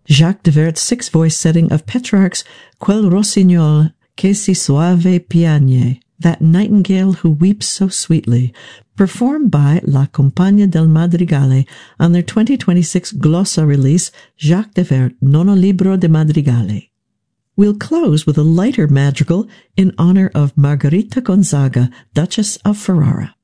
Jacques de Vert's six-voice setting of Petrarch's Quel rossignol che si soave piagne, that nightingale who weeps so sweetly, performed by La Compagnia del Madrigale on their 2026 Glossa release, Jacques de Vert, Nono Libro de Madrigale. We'll close with a lighter madrigal in honor of Margherita Gonzaga, Duchess of Ferrara.